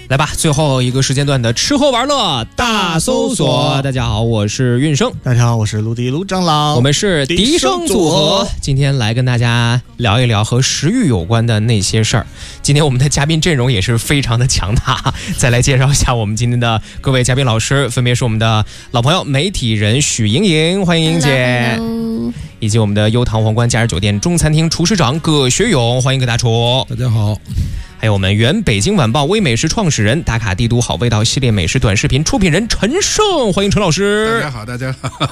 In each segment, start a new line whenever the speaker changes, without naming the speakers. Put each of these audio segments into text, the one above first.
来吧，最后一个时间段的吃喝玩乐大搜索。大家好，我是运生。
大家好，我是陆地卢长老。
我们是笛声组合，今天来跟大家聊一聊和食欲有关的那些事儿。今天我们的嘉宾阵容也是非常的强大，再来介绍一下我们今天的各位嘉宾老师，分别是我们的老朋友媒体人许莹莹，欢迎莹姐。Hello. 以及我们的优唐皇冠假日酒店中餐厅厨师长葛学勇，欢迎葛大厨。
大家好。
还有我们原北京晚报微美食创始人、打卡帝都好味道系列美食短视频出品人陈胜，欢迎陈老师。
大家好，大家好。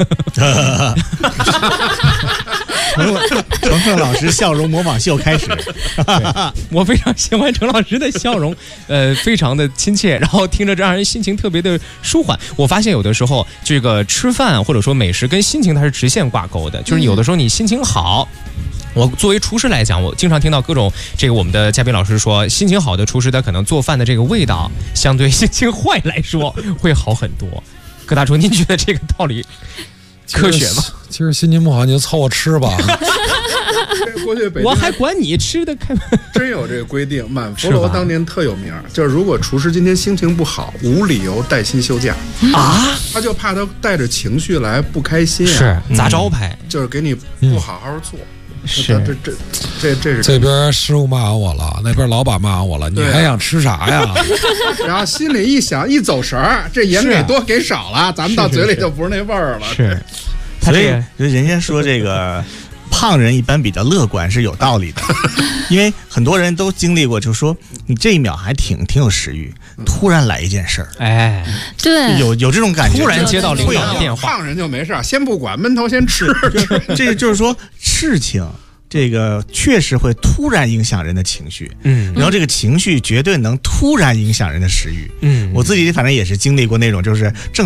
陈胜老师笑容模仿秀开始。
我非常喜欢陈老师的笑容，非常的亲切，然后听着让人心情特别的舒缓。我发现有的时候这个吃饭或者说美食跟心情它是直线挂钩的，就是有的时候你心情好。我作为厨师来讲，我经常听到各种我们的嘉宾老师说，心情好的厨师他可能做饭的这个味道相对心情坏来说会好很多。葛大厨，您觉得这个道理科学吗？
其实心情不好你就凑合吃吧。
过去北京
我还管你吃的开，
真有这个规定。满福楼当年特有名，就是如果厨师今天心情不好，无理由带薪休假啊，他就怕他带着情绪来不开心啊，
是砸招牌，
就是给你不好好做。
是
这是
这边师傅骂我了，那边老板骂我了，你还想吃啥呀？
然后心里一想，一走神儿，这盐给多给少了，咱们到嘴里就不是那味儿了。
是，
所以人家说这个胖人一般比较乐观是有道理的，因为很多人都经历过，就说你这一秒还挺有食欲，突然来一件事儿，
哎，
对，
有这种感觉，
突然接到领导的电话，
胖人就没事，先不管，闷头先吃。
这就是说事情。这个确实会突然影响人的情绪，然后这个情绪绝对能突然影响人的食欲，我自己反正也是经历过那种，就是正